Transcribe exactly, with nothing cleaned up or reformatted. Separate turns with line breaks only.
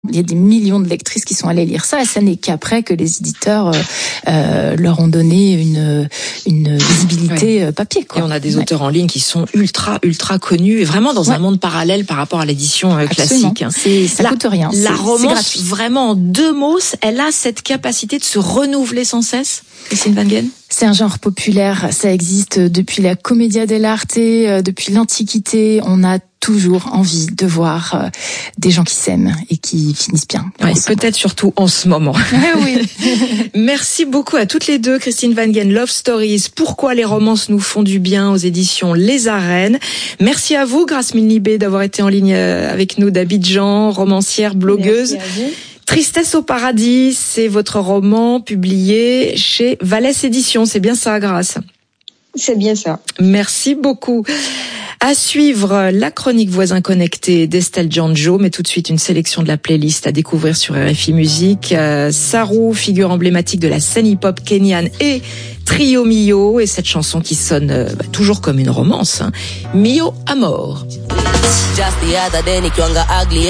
Il y a des millions de lectrices qui sont allées lire ça, et ça n'est qu'après que les éditeurs euh, euh, leur ont donné une, une visibilité ouais. papier, quoi.
Et on a des auteurs ouais. en ligne qui sont ultra, ultra connus, et vraiment dans ouais. un monde parallèle par rapport à l'édition euh, classique.
C'est, ça
la,
coûte rien.
La
c'est,
romance,
c'est
vraiment en deux mots, elle a cette capacité de se renouveler sans cesse, Christine Van Gen?
C'est un genre populaire, ça existe depuis la commedia dell'arte, depuis l'Antiquité. On a toujours envie de voir euh, des gens qui s'aiment et qui finissent bien.
Ouais, peut-être surtout en ce moment.
Oui.
Merci beaucoup à toutes les deux, Christine Van Gen, Love Stories, Pourquoi les romances nous font du bien, aux éditions Les Arènes. Merci à vous, Grace Milne-Libé, d'avoir été en ligne avec nous d'Abidjan, romancière, blogueuse.
Merci à vous.
Tristesse au paradis, c'est votre roman publié chez Vallès Éditions. C'est bien ça, Grace?
C'est bien ça.
Merci beaucoup. À suivre, la chronique Voisins connectés d'Estelle Giangio, mais tout de suite une sélection de la playlist à découvrir sur R F I Musique. Euh, Saru, figure emblématique de la scène hip-hop kenyane, et Trio Mio, et cette chanson qui sonne euh, bah, toujours comme une romance, hein. Mio Amor. Just the other day, nikiwanga ugly